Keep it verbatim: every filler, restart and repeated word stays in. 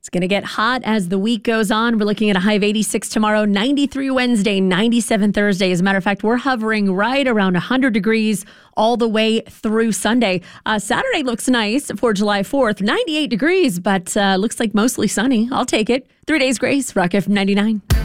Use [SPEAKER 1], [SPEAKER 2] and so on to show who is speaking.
[SPEAKER 1] It's going to get hot as the week goes on. We're looking at a high of eighty-six tomorrow, ninety-three Wednesday, ninety-seven Thursday. As a matter of fact, we're hovering right around one hundred degrees all the way through Sunday. Uh, Saturday looks nice for July fourth, ninety-eight degrees, but uh, looks like mostly sunny. I'll take it. Three days grace, Rock F M ninety-nine.